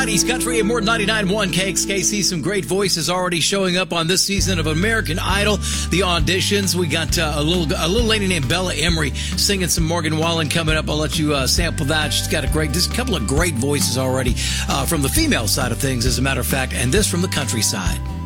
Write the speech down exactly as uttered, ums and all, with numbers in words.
nineties country and more ninety-nine point one K X K C. Some great voices already showing up on this season of American Idol. The auditions. We got uh, a little a little lady named Bella Emery singing some Morgan Wallen coming up. I'll let you uh, sample that. She's got a great, just a couple of great voices already uh, from the female side of things, as a matter of fact, and this from the countryside.